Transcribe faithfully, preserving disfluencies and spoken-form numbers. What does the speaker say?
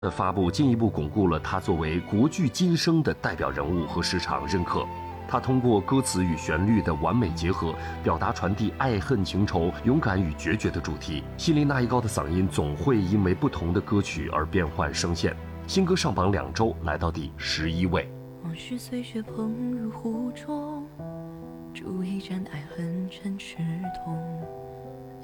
的发布进一步巩固了他作为国剧今生的代表人物和市场认可。他通过歌词与旋律的完美结合，表达传递爱恨情仇、勇敢与决绝的主题。希林那一高的嗓音总会因为不同的歌曲而变换声线。新歌上榜两周，来到第十一位。 往事随雪碰入湖中，煮一盏爱恨成痴痛。